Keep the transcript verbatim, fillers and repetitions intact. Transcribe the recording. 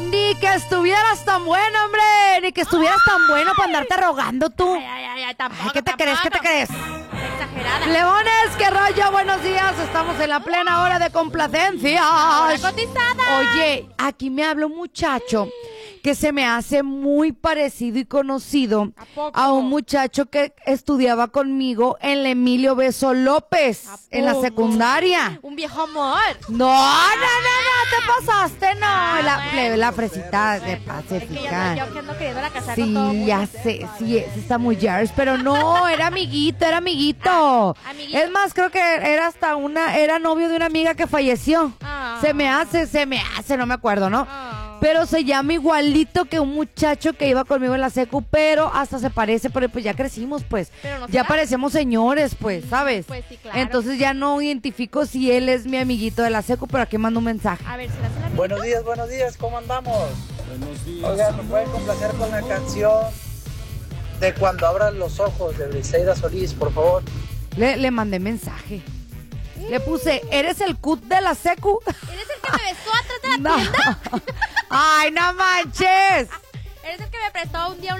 Ni que estuvieras tan bueno, hombre. Ni que estuvieras tan bueno para andarte rogando tú. Ay, ay, ay, ay, tampoco, Ay, ¿qué te tampoco. crees? ¿Qué te crees? Exagerada. Leones, qué rollo, buenos días. Estamos en la plena hora de complacencias. Hora cotizada. Oye, aquí me habla un muchacho que se me hace muy parecido y conocido ¿A poco? a un muchacho que estudiaba conmigo en la Emilio Beso López, ¿A en la poco? secundaria. Un viejo amor. No, no, no, no, te pasaste, no. Ah, la, bueno. la, la fresita de Es que ya Pacífica. yo que ando queriendo la casar con todo Sí, mundo. ya sé, sí, sí está muy jars, pero no, era amiguito, era amiguito. Ah, amiguito. Es más, creo que era hasta una, era novio de una amiga que falleció. Ah. Se me hace, se me hace, no me acuerdo, ¿no? Ah. Pero se llama igualito que un muchacho que iba conmigo en la secu, pero hasta se parece, pero pues ya crecimos, pues. Pero no ya será. parecemos señores, pues, ¿sabes? Pues sí, claro. Entonces ya no identifico si él es mi amiguito de la secu, pero aquí mando un mensaje. A ver, ¿será la Buenos días, buenos días, ¿cómo andamos? Oigan, ¿me pueden complacer con la canción de Cuando abran los ojos de Briseida Solís, por favor? Le, le mandé mensaje. Le puse, ¿eres el cut de la secu? ¿Eres el que me besó atrás de la No. tienda? Ay, no manches. ¿Eres el que me prestó un día